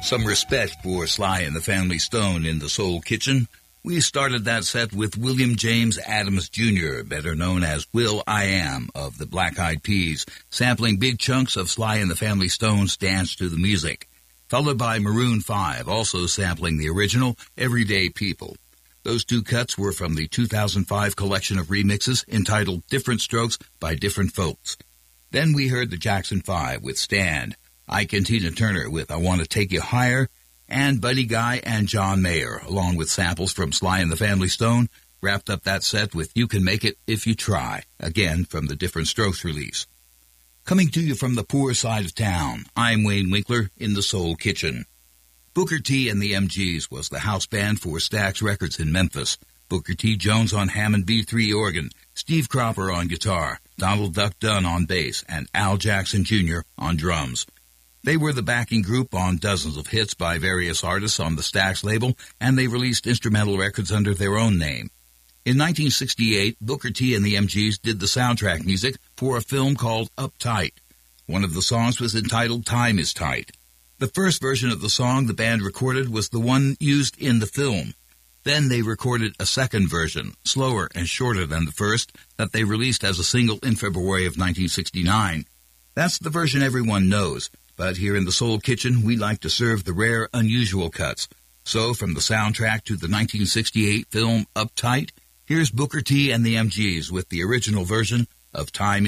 Some respect for Sly and the Family Stone in the Soul Kitchen. We started that set with William James Adams Jr., better known as Will.i.am of the Black Eyed Peas, sampling big chunks of Sly and the Family Stone's Dance to the Music, followed by Maroon 5, also sampling the original Everyday People. Those two cuts were from the 2005 collection of remixes entitled Different Strokes by Different Folks. Then we heard the Jackson 5 with Stand, Ike and Tina Turner with I Want to Take You Higher, and Buddy Guy and John Mayer, along with samples from Sly and the Family Stone, wrapped up that set with You Can Make It If You Try, again from the Different Strokes release. Coming to you from the poor side of town, I'm Wayne Winkler in the Soul Kitchen. Booker T and the MGs was the house band for Stax Records in Memphis. Booker T. Jones on Hammond B3 organ, Steve Cropper on guitar, Donald Duck Dunn on bass, and Al Jackson Jr. on drums. They were the backing group on dozens of hits by various artists on the Stax label, and they released instrumental records under their own name. In 1968, Booker T and the MGs did the soundtrack music for a film called Uptight. One of the songs was entitled Time is Tight. The first version of the song the band recorded was the one used in the film. Then they recorded a second version, slower and shorter than the first, that they released as a single in February of 1969. That's the version everyone knows. But here in the Soul Kitchen, we like to serve the rare, unusual cuts. So, from the soundtrack to the 1968 film Uptight, here's Booker T and the MGs with the original version of Time